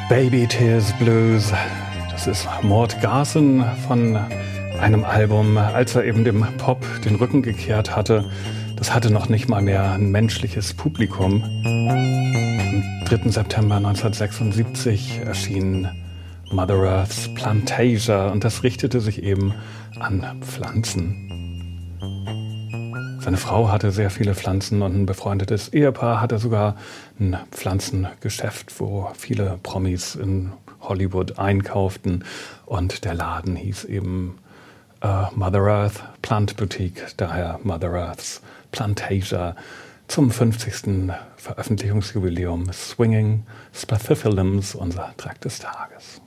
Baby Tears Blues. Das ist Mort Garson von einem Album, als er eben dem Pop den Rücken gekehrt hatte. Das hatte noch nicht mal mehr ein menschliches Publikum. Am 3. September 1976 erschien Mother Earth's Plantasia und das richtete sich eben an Pflanzen. Seine Frau hatte sehr viele Pflanzen und ein befreundetes Ehepaar hatte sogar ein Pflanzengeschäft, wo viele Promis in Hollywood einkauften. Und der Laden hieß eben Mother Earth Plant Boutique, daher Mother Earth's Plantasia, zum 50. Veröffentlichungsjubiläum Swinging Spathiphyllums, unser Track des Tages.